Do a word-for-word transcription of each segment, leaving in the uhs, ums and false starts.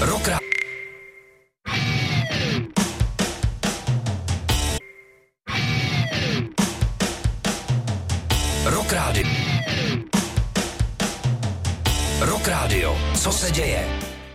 Rock Rádio. Rock Rádio. Rock Rádio. Co se děje?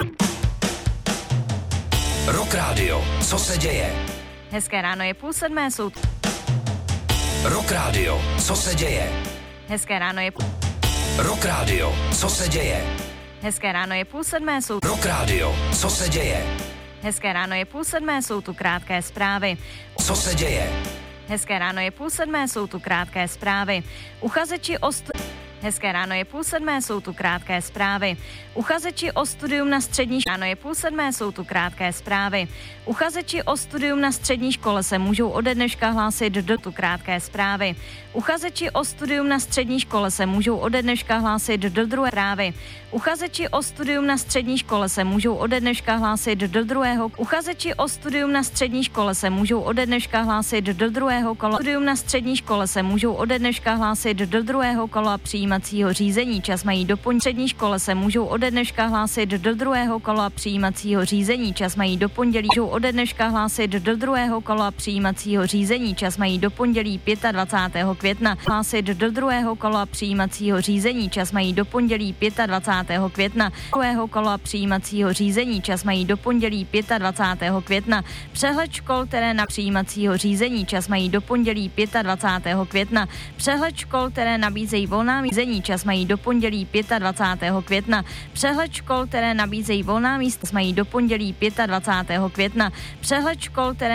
Rock Rádio. Co se děje? Hezké ráno, je půl sedmé, jsou... Rock Rádio. Co se děje? Hezké ráno, je... Rock Rádio. Co se děje? Hezké ráno, je půl sedmé, jsou... Rock Rádio. Co se děje? Hezké ráno, je půl sedmé, jsou tu krátké zprávy. Co se děje? Hezké ráno, je půl sedmé, jsou tu krátké zprávy. Uchazeči o... Stu... Hezké ráno, je půl sedmé, jsou tu krátké zprávy. Uchazeči o studium na střední škole. Ráno je půl sedmé, jsou tu krátké zprávy. Uchazeči o studium na střední škole se můžou ode dneška hlásit do tu krátké zprávy. Uchazeči o studium na střední škole se můžou ode dneška hlásit do druhé zprávy. Uchazeči o studium na střední škole se můžou ode dneška hlásit do druhého. Uchazeči o studium na střední škole se můžou ode dneška hlásit do druhého kola. Studium na střední škole se můžou ode dneška hlásit do druhého kola přijímacího řízení. Čas mají do pondělí. Střední škole se můžou ode dneška hlásit do druhého kola přijímacího řízení. Čas mají do pondělí. Můžou ode dneška hlásit do druhého kola přijímacího řízení. Čas mají do pondělí dvacátého pátého května. Hlásit do druhého kola přijímacího řízení. Čas mají do pondělí dvacátého pátého května. Druhého kola přijímacího řízení. Čas mají do pondělí dvacátého pátého května. Přehled škol, které na přijímacího řízení. Čas mají do pondělí dvacátého pátého května. Přehled škol, které nabízejí volná řízení. Čas mají do pondělí dvacátého pátého května. Přehled škol, které nabízejí volná místa. Mají do pondělí dvacátého pátého května. Přehled škol, které